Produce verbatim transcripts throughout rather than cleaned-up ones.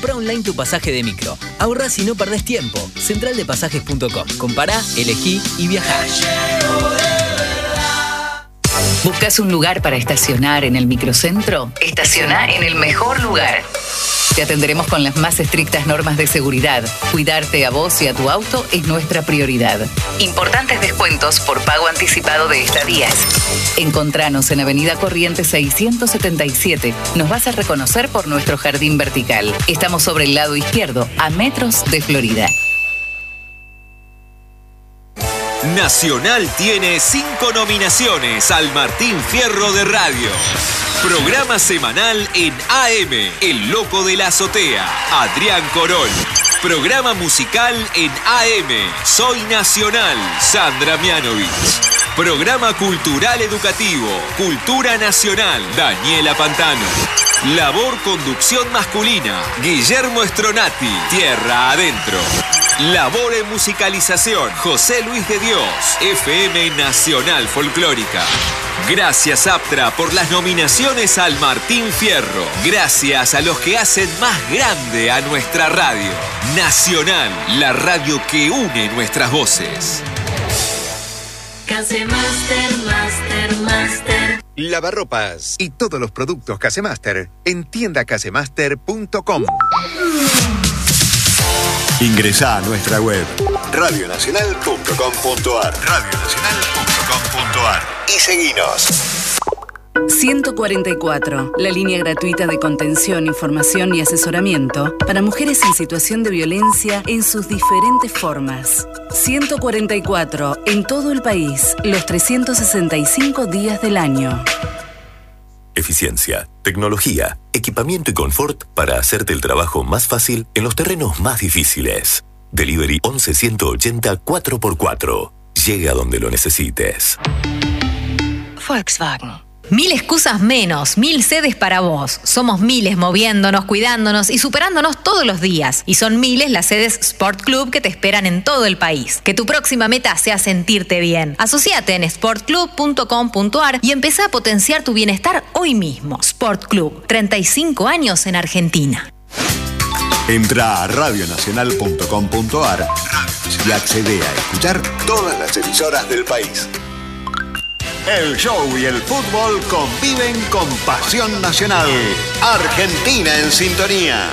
Comprá online tu pasaje de micro. Ahorrás y no perdés tiempo. central de pasajes punto com. Compará, elegí y viajá. ¿Buscas un lugar para estacionar en el microcentro? Estaciona en el mejor lugar. Te atenderemos con las más estrictas normas de seguridad. Cuidarte a vos y a tu auto es nuestra prioridad. Importantes descuentos por pago anticipado de estadías. Encontranos en Avenida Corrientes seiscientos setenta y siete. Nos vas a reconocer por nuestro jardín vertical. Estamos sobre el lado izquierdo, a metros de Florida. Nacional tiene cinco nominaciones al Martín Fierro de Radio. Programa semanal en A M, El Loco de la Azotea, Adrián Corol. Programa musical en A M, Soy Nacional, Sandra Mianovich. Programa cultural educativo, Cultura Nacional, Daniela Pantano. Labor conducción masculina, Guillermo Stronati, Tierra Adentro. Labor en musicalización, José Luis de Dios, F M Nacional Folclórica. Gracias Aptra por las nominaciones al Martín Fierro. Gracias a los que hacen más grande a nuestra radio. Nacional, la radio que une nuestras voces. Casemaster, Master, Master. Lavarropas y todos los productos Casemaster en tienda casemaster punto com. Ingresá a nuestra web radio nacional punto com punto ar radio nacional punto com punto ar y seguinos. ciento cuarenta y cuatro, la línea gratuita de contención, información y asesoramiento para mujeres en situación de violencia en sus diferentes formas. ciento cuarenta y cuatro, en todo el país, los trescientos sesenta y cinco días del año. Eficiencia, tecnología, equipamiento y confort para hacerte el trabajo más fácil en los terrenos más difíciles. Delivery once ciento ochenta cuatro por cuatro. Llega donde lo necesites. Volkswagen. Mil excusas menos, mil sedes para vos. Somos miles moviéndonos, cuidándonos y superándonos todos los días. Y son miles las sedes Sport Club que te esperan en todo el país. Que tu próxima meta sea sentirte bien. Asociate en sport club punto com punto ar y empezá a potenciar tu bienestar hoy mismo. Sport Club, treinta y cinco años en Argentina. Entrá a radio nacional punto com punto ar y accede a escuchar todas las emisoras del país. El show y el fútbol conviven con pasión nacional. Argentina en sintonía.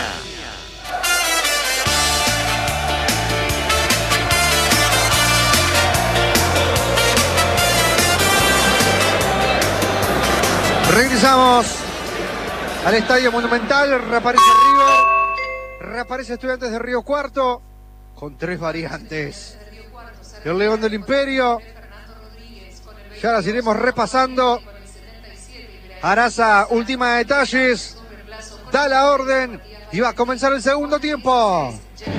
Regresamos al Estadio Monumental. Reaparece River. Reaparece Estudiantes de Río Cuarto con tres variantes. El León del Imperio. Ya las iremos repasando. Araza última detalles. Da la orden y va a comenzar el segundo tiempo.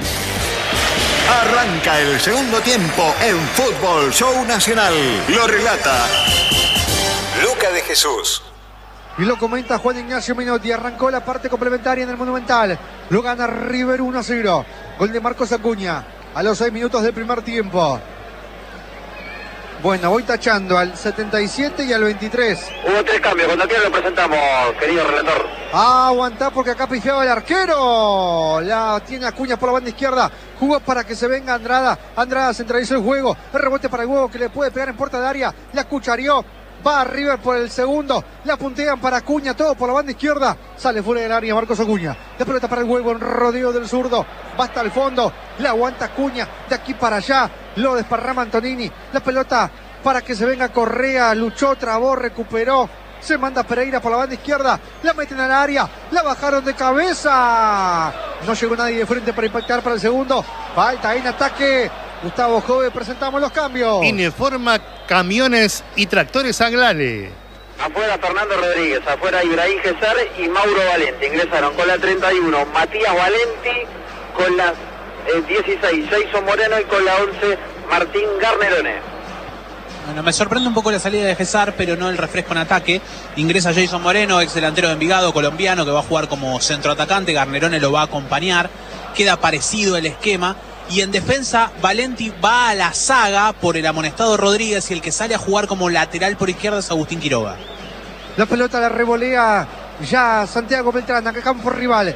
Arranca el segundo tiempo en Fútbol Show Nacional. Lo relata Luca de Jesús. Y lo comenta Juan Ignacio Menotti. Arrancó la parte complementaria en el Monumental. Lo gana River uno a cero. Gol de Marcos Acuña a los seis minutos del primer tiempo. Bueno, voy tachando al setenta y siete y al veintitrés. Hubo tres cambios, cuando quiera lo presentamos, querido relator. Ah, aguantá porque acá pifiaba el arquero. La tiene Acuña por la banda izquierda. Jugó para que se venga Andrada. Andrada centralizó el juego. El rebote para el huevo que le puede pegar en puerta de área. La cucharió. Va a River por el segundo. La puntean para Acuña, todo por la banda izquierda. Sale fuera del área Marcos Acuña. La pelota para el huevo en rodeo del zurdo. Va hasta el fondo. La aguanta Acuña. De aquí para allá. Lo desparrama Antonini. La pelota para que se venga Correa. Luchó, trabó, recuperó. Se manda Pereira por la banda izquierda. La meten al área. La bajaron de cabeza. No llegó nadie de frente para impactar para el segundo. Falta en ataque. Gustavo Jove, presentamos los cambios. Ineforma Camiones y Tractores Aglale. Afuera Fernando Rodríguez, afuera Ibrahim Gesar y Mauro Valenti. Ingresaron con la treinta y uno Matías Valenti, con la eh, dieciséis Jason Moreno y con la once Martín Garnerone. Bueno, me sorprende un poco la salida de Gesar, pero no el refresco en ataque. Ingresa Jason Moreno, ex delantero de Envigado, colombiano, que va a jugar como centroatacante. Garnerone lo va a acompañar. Queda parecido el esquema. Y en defensa, Valenti va a la saga por el amonestado Rodríguez y el que sale a jugar como lateral por izquierda es Agustín Quiroga. La pelota la revolea ya Santiago Beltrán, acá campo rival.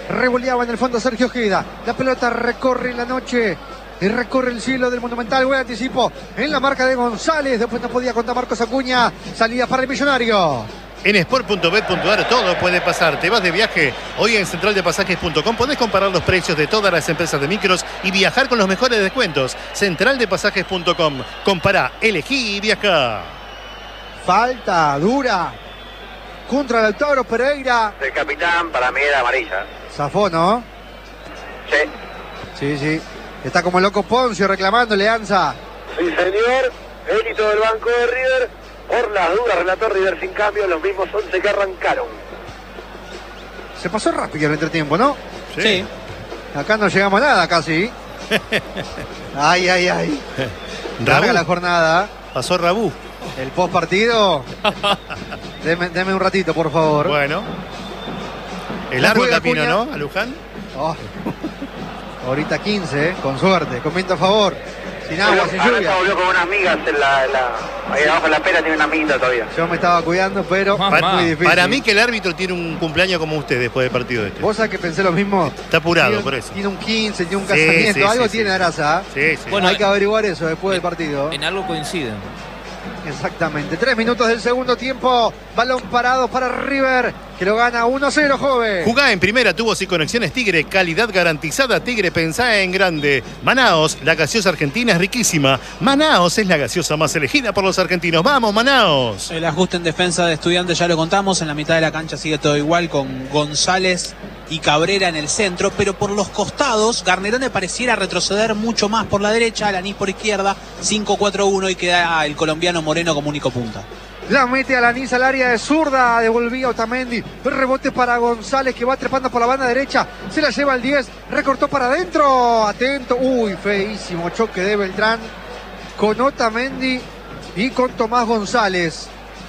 revoleaba en el fondo Sergio Ojeda. La pelota recorre la noche y recorre el cielo del Monumental. Buen anticipo en la marca de González. Después no podía contar Marcos Acuña. Salida para el Millonario. En sport punto bet punto ar todo puede pasar. Te vas de viaje hoy en central de pasajes punto com. Podés comparar los precios de todas las empresas de micros y viajar con los mejores descuentos. central de pasajes punto com. Compará, elegí y viajá. Falta dura contra Lautaro Pereira. El capitán para mí era amarilla. Zafó, ¿no? Sí. Sí, sí. Está como loco Poncio reclamando Leanza. Sí, señor. Él y todo el banco de River. Por las dudas, relató River sin cambio, los mismos once que arrancaron. Se pasó rápido el entretiempo, ¿no? Sí. sí. Acá no llegamos a nada casi. Ay, ay, ay. Larga la jornada. Pasó Rabú. El post partido. deme, deme un ratito, por favor. Bueno. El largo camino, ¿no? A Luján. Oh. Ahorita quince, ¿eh? Con suerte, con viento a favor. Sin agua, sin lluvia. Volvió con unas migas en la, en la, ahí abajo en la pera, tiene una miguita todavía. Yo me estaba cuidando, pero para, muy difícil. Para mí que el árbitro tiene un cumpleaños como usted después del partido este. ¿Vos sabés que pensé lo mismo? Está apurado tiene, por eso. Tiene un quince, tiene un casamiento, sí, sí, algo sí, tiene sí. Grasa. Sí, sí. Bueno, hay que averiguar eso después en, del partido. En algo coinciden. Exactamente. Tres minutos del segundo tiempo. Balón parado para River, que lo gana uno cero, joven. Jugá en primera, tubos y conexiones Tigre. Calidad garantizada. Tigre, pensá en grande. Manaos, la gaseosa argentina es riquísima. Manaos es la gaseosa más elegida por los argentinos. ¡Vamos, Manaos! El ajuste en defensa de Estudiantes ya lo contamos. En la mitad de la cancha sigue todo igual con González y Cabrera en el centro, pero por los costados Garnerone pareciera retroceder mucho más por la derecha, Alanís por izquierda, cinco cuatro uno y queda el colombiano Moreno como único punta. La mete Alanís al área de zurda, devolvía Otamendi, el rebote para González que va trepando por la banda derecha, se la lleva al diez, recortó para adentro, atento, uy, feísimo choque de Beltrán con Otamendi y con Tomás González.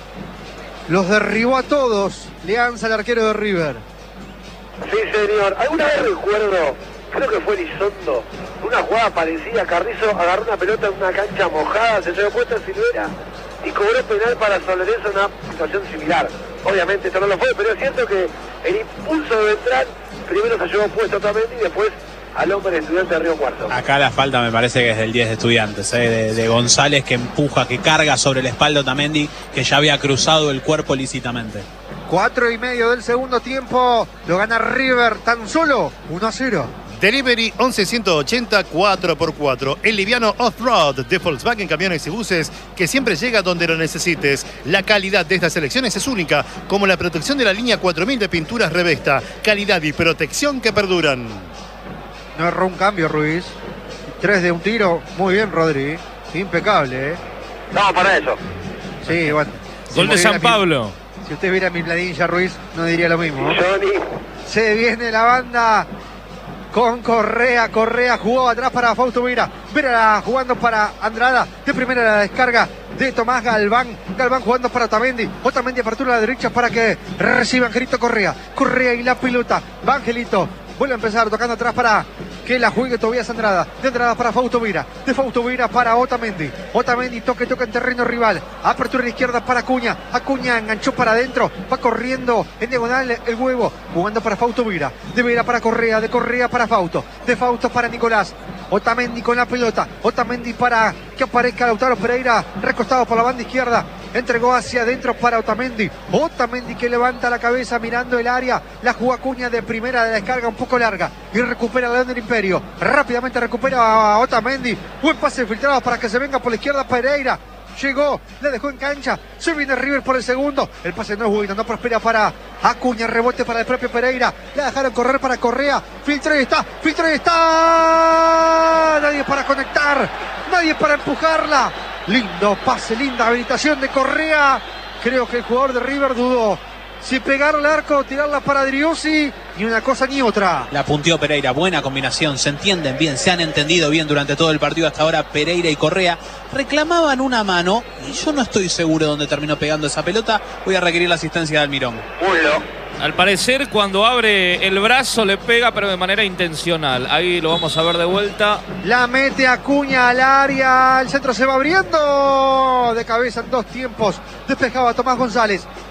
Los derribó a todos, Leanza, el arquero de River. Sí, señor. Alguna vez recuerdo, creo que fue Elizondo, una jugada parecida. Carrizo agarró una pelota en una cancha mojada, se llevó puesta en Silvera y cobró penal para San Lorenzo, una situación similar. Obviamente esto no lo fue, pero es cierto que el impulso de Beltrán primero se llevó puesto Otamendi y después al hombre Estudiante de Río Cuarto. Acá la falta me parece que es del diez de Estudiantes, ¿eh? de, de González, que empuja, que carga sobre la espalda Otamendi, que ya había cruzado el cuerpo lícitamente. Cuatro y medio del segundo tiempo, lo gana River tan solo uno a cero. Delivery once ciento ochenta cuatro por cuatro. El liviano off-road de Volkswagen Camiones y Buses que siempre llega donde lo necesites. La calidad de estas selecciones es única, como la protección de la línea cuatro mil de pinturas Revesta. Calidad y protección que perduran. No erró un cambio Ruiz. Tres de un tiro. Muy bien Rodri. Impecable, ¿eh? No, para eso. Sí, bueno. Gol de San Pablo. Si usted viera mi planilla, Ruiz, no diría lo mismo. Johnny. Se viene la banda con Correa. Correa jugó atrás para Fausto Vera. Vera jugando para Andrada. De primera la descarga de Tomás Galván. Galván jugando para Otamendi. Otamendi apertura a la derecha para que reciba Angelito Correa. Correa y la pelota. Va Angelito. Vuelve a empezar tocando atrás para que la juegue Tobías Andrada. De Andrada para Fausto Vera. De Fausto Vera para Otamendi. Otamendi toque, toca en terreno rival. Apertura a la izquierda para Acuña. Acuña enganchó para adentro. Va corriendo en diagonal el huevo. Jugando para Fausto Vera. De Vera para Correa. De Correa para Fausto. De Fausto para Nicolás. Otamendi con la pelota. Otamendi para que aparezca Lautaro Pereira. Recostado por la banda izquierda. Entregó hacia adentro para Otamendi. Otamendi que levanta la cabeza mirando el área. La jugó Acuña de primera de descarga un poco larga. Y recupera el León del Imperio. Rápidamente recupera a Otamendi. Buen pase filtrado para que se venga por la izquierda Pereira. Llegó, le dejó en cancha. Se viene River por el segundo. El pase no es bueno, no prospera para Acuña. Rebote para el propio Pereira. La dejaron correr para Correa. Filtra y está, filtra y está. Nadie para conectar. Nadie para empujarla. Lindo pase, linda habilitación de Correa. Creo que el jugador de River dudó si pegar al arco o tirarla para Driussi, ni una cosa ni otra. La punteó Pereira, buena combinación, se entienden bien, se han entendido bien durante todo el partido hasta ahora. Pereira y Correa reclamaban una mano y yo no estoy seguro de dónde terminó pegando esa pelota. Voy a requerir la asistencia de Almirón. Al parecer cuando abre el brazo le pega, pero de manera intencional. Ahí lo vamos a ver de vuelta. La mete Acuña al área. El centro se va abriendo. De cabeza en dos tiempos. Despejaba Tomás González.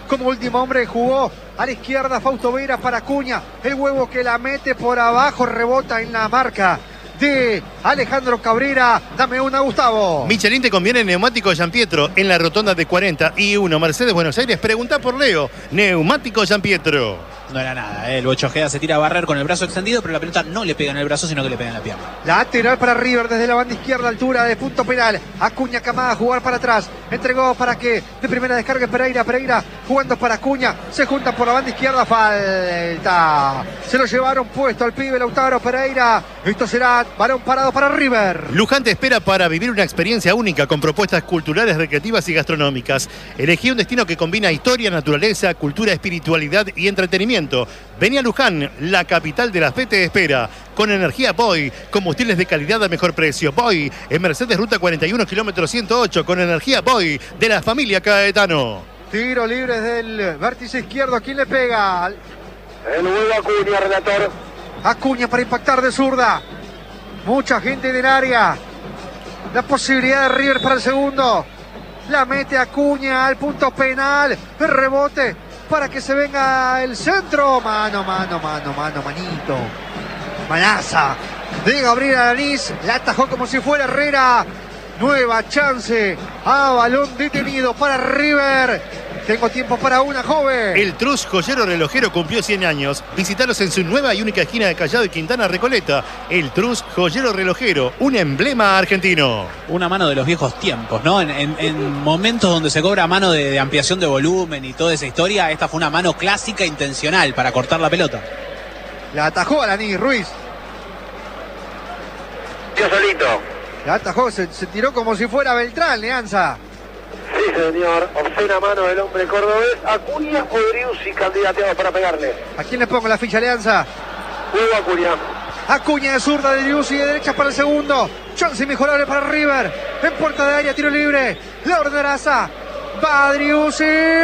Como último hombre jugó a la izquierda Fausto Vera para Acuña. El huevo que la mete por abajo, rebota en la marca de Alejandro Cabrera. Dame una, Gustavo. Michelin te conviene neumático Gianpietro en la rotonda de cuarenta y uno Mercedes Buenos Aires. Pregunta por Leo. Neumático Gianpietro. No era nada, ¿eh? El Bocho Ojeda se tira a barrer con el brazo extendido, pero la pelota no le pega en el brazo, sino que le pega en la pierna. Lateral para River desde la banda izquierda, altura de punto penal. Acuña Camada a jugar para atrás. Entregó para que de primera descarga Pereira. Pereira jugando para Acuña. Se juntan por la banda izquierda. Falta. Se lo llevaron puesto al pibe Lautaro Pereira. Esto será balón parado para River. Luján te espera para vivir una experiencia única con propuestas culturales, recreativas y gastronómicas. Elegí un destino que combina historia, naturaleza, cultura, espiritualidad y entretenimiento. Vení a Luján, la capital de la fe te espera. Con energía Boy, combustibles de calidad a mejor precio. Boy, en Mercedes Ruta cuarenta y uno, kilómetro ciento ocho. Con energía Boy, de la familia Caetano. Tiro libre del vértice izquierdo. ¿Quién le pega? El huevo Acuña, relator. Acuña para impactar de zurda. Mucha gente en el área. La posibilidad de River para el segundo. La mete Acuña al punto penal. El rebote para que se venga el centro. Mano, mano, mano, mano, manito. Manaza de Gabriel Alanís. La atajó como si fuera Herrera. Nueva chance a balón detenido para River. Tengo tiempo para una, joven. El Trus Joyero Relojero cumplió cien años. Visítalos en su nueva y única esquina de Callao y Quintana Recoleta. El Trus Joyero Relojero, un emblema argentino. Una mano de los viejos tiempos, ¿no? En, en, en momentos donde se cobra mano de, de ampliación de volumen y toda esa historia, esta fue una mano clásica intencional para cortar la pelota. La atajó Alanís, Ruiz. Yo solito. La atajó, se, se tiró como si fuera Beltrán, Leanza. Sí, señor. Obscena mano del hombre cordobés. Acuña o Driussi candidateado para pegarle. ¿A quién le pongo la ficha, Alianza? Huevo Acuña. Acuña de zurda de Driussi, de derecha para el segundo. Chance inmejorable para River. En puerta de área, tiro libre. La orderaza. Va Driussi.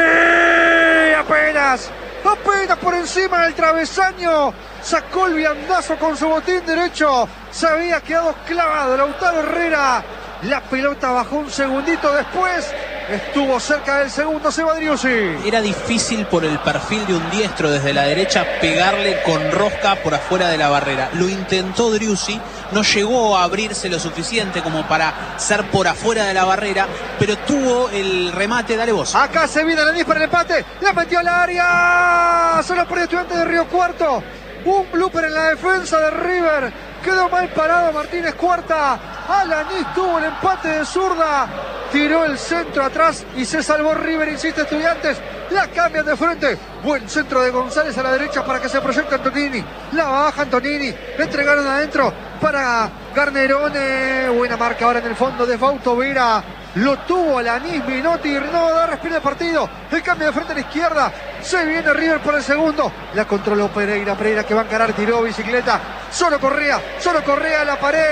Apenas. Apenas por encima del travesaño. Sacó el viandazo con su botín derecho. Se había quedado clavado Lautaro Herrera. La pelota bajó un segundito después. Estuvo cerca del segundo, se va Driussi. Era difícil por el perfil de un diestro desde la derecha pegarle con rosca por afuera de la barrera. Lo intentó Driussi, no llegó a abrirse lo suficiente como para ser por afuera de la barrera, pero tuvo el remate. Dale vos. Acá se viene Alanís para el empate. La metió al área. Se lo perdió Estudiantes de Río Cuarto. Un blooper en la defensa de River. Quedó mal parado Martínez Cuarta. Alanís tuvo el empate de zurda. Tiró el centro atrás y se salvó River, insiste Estudiantes. La cambian de frente. Buen centro de González a la derecha para que se proyecte Antonini. La baja Antonini. Entregaron adentro para Garnerone. Buena marca ahora en el fondo de Fausto Vera. Lo tuvo Alanís, Minotti, no da respiro el partido. El cambio de frente a la izquierda. Se viene River por el segundo. La controló Pereira. Pereira que va a encarar, tiró bicicleta. Solo Correa, solo Correa a la pared.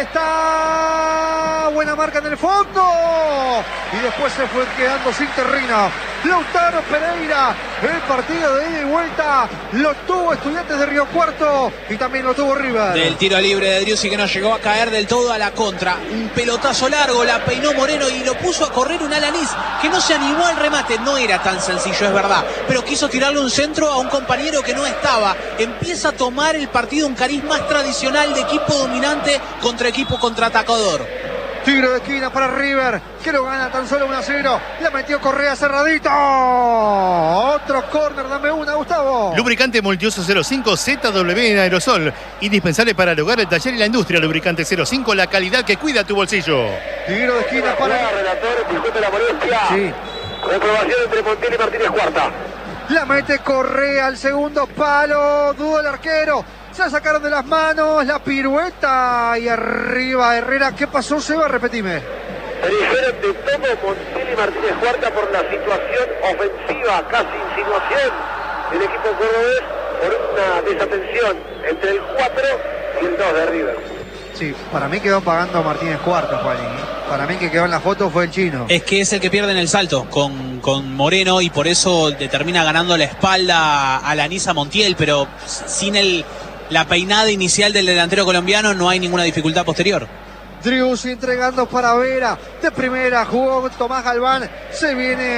Está buena marca en el fondo. Y después se fue quedando sin terreno. Lautaro Pereira. El partido de ida y vuelta lo tuvo Estudiantes de Río Cuarto y también lo tuvo River. Del tiro libre de Driussi que no llegó a caer del todo a la contra. Un pelotazo largo, la peinó Moreno y lo puso a correr un Alanís que no se animó al remate. No era tan sencillo, es verdad, pero quiso tirarle un centro a un compañero que no estaba. Empieza a tomar el partido un cariz más tradicional de equipo dominante contra equipo contraatacador. Tiro de esquina para River, que lo gana tan solo uno a cero. La metió Correa cerradito. Otro córner, dame una, Gustavo. Lubricante Multiuso cero cinco Z W en aerosol. Indispensable para el hogar, el taller y la industria. Lubricante cero cinco, la calidad que cuida tu bolsillo. Tiro de esquina para... Jugada, relator, disculpe la molestia. Sí. Reprobación entre Montiel y Martínez Cuarta. La mete Correa al segundo palo. Dudo el arquero. Se sacaron de las manos la pirueta y arriba Herrera. ¿Qué pasó, Seba? Repetime. Se dijeron de todo Montiel y Martínez Cuarta por la situación ofensiva, casi insinuación del equipo cordobés por una desatención entre el cuatro y el dos de River. Sí, para mí quedó pagando Martínez Cuarta, Juaní. Para mí que quedó en la foto fue el chino. Es que es el que pierde en el salto con, con Moreno y por eso le termina ganando la espalda a Alanís a Montiel, pero sin el... la peinada inicial del delantero colombiano no hay ninguna dificultad posterior. Driussi entregando para Vera. De primera jugó Tomás Galván. Se viene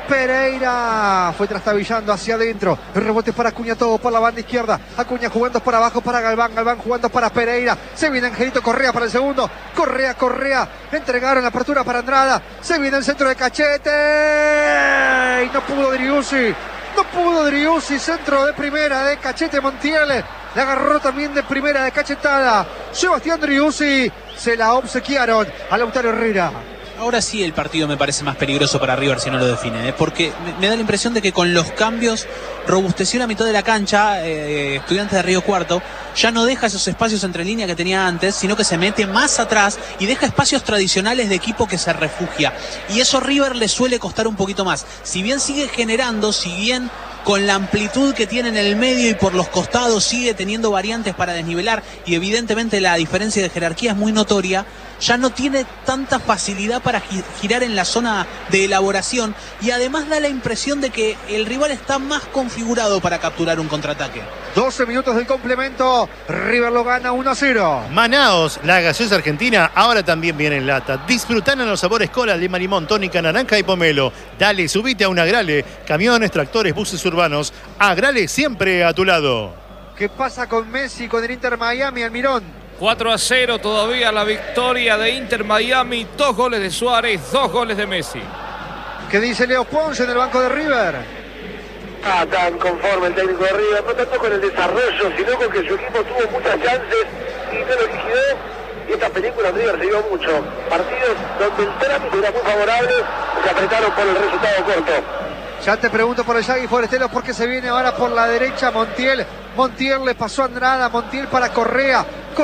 Pereira fue trastabillando hacia adentro. El rebote para Acuña, todo por la banda izquierda. Acuña jugando para abajo para Galván. Galván jugando para Pereira. Se viene Angelito Correa para el segundo. Correa, Correa. Entregaron la apertura para Andrada. Se viene el centro de Cachete. Y no pudo Driussi. No pudo Driussi. Centro de primera de Cachete Montiel. La agarró también de primera de cachetada Sebastián Driussi. Se la obsequiaron a Lautaro Herrera. Ahora sí el partido me parece más peligroso para River si no lo define, ¿eh? Porque me, me da la impresión de que con los cambios robusteció la mitad de la cancha. eh, Estudiantes de Río Cuarto ya no deja esos espacios entre línea que tenía antes, sino que se mete más atrás y deja espacios tradicionales de equipo que se refugia, y eso a River le suele costar un poquito más. Si bien sigue generando, si bien con la amplitud que tiene en el medio y por los costados sigue teniendo variantes para desnivelar, y evidentemente la diferencia de jerarquía es muy notoria, ya no tiene tanta facilidad para girar en la zona de elaboración, y además da la impresión de que el rival está más configurado para capturar un contraataque. doce minutos del complemento, River lo gana uno a cero. Manaos, la gaseosa argentina, ahora también viene en lata. Disfrutá en los sabores cola, lima, limón, tónica, naranja y pomelo. Dale, subite a un Agrale, camiones, tractores, buses urbanos. Agrale siempre a tu lado. ¿Qué pasa con Messi, con el Inter Miami, Almirón? cuatro a cero todavía la victoria de Inter Miami. Dos goles de Suárez, dos goles de Messi. ¿Qué dice Leo Ponce en el banco de River? Ah, tan conforme el técnico de River, no tanto con el desarrollo, sino con que su equipo tuvo muchas chances y no lo liquidó. Y esta película River se dio mucho. Partidos donde el trámite era muy favorable, se apretaron por el resultado corto. Ya te pregunto por el Yagui Forestelo, porque se viene ahora por la derecha Montiel. Montiel le pasó a Andrada, Montiel para Correa.